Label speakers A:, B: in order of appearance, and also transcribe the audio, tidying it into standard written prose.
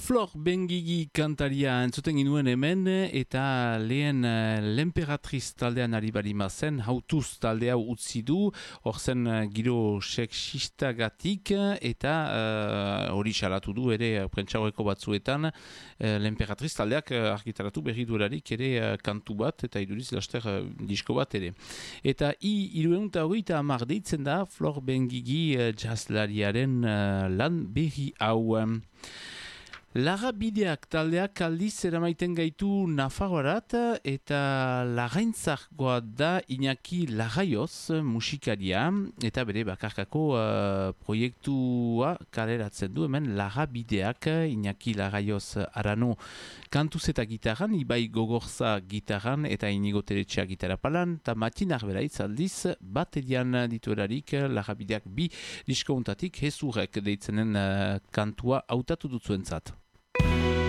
A: Flor Bengigi kantaria entzuten ginuen hemen eta lehen l'Emperatriz taldean ari balima zen, hautuz taldea utzi du, hor zen giro sexistagatik eta hori salatu du ere prentsaurreko batzuetan l'Emperatriz taldeak argitaratu berri duelarik ere kantu bat eta iduriz laster disko bat ere. Eta hirueunta hamar deitzen da Flor Bengigi jazzlariaren lan berri hau. Lagabideak taldeak aldiz eramaiten gaitu Nafarroarat eta lagaintzargoa da Iñaki Lagaioz musikaria eta bere bakarkako proiektua kaleratzen du hemen Lagabideak Iñaki Lagaioz Arano kantuz eta gitarran, Ibai Gogorza gitarran eta Inigo Teretxea gitara palan eta Matin Arbelaitz aldiz baterian dituelarik Lagabideak bi diskountatik hezurrek deitzenen kantua hautatu dutzuentzat.